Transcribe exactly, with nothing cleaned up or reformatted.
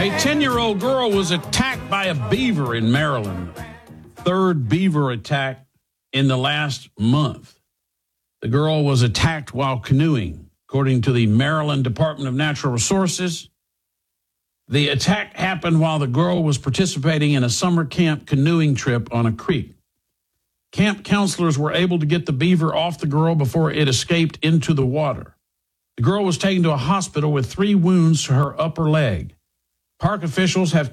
A ten-year-old girl was attacked by a beaver in Maryland. Third beaver attack in the last month. The girl was attacked while canoeing, according to the Maryland Department of Natural Resources. The attack happened while the girl was participating in a summer camp canoeing trip on a creek. Camp counselors were able to get the beaver off the girl before it escaped into the water. The girl was taken to a hospital with three wounds to her upper leg. Park officials have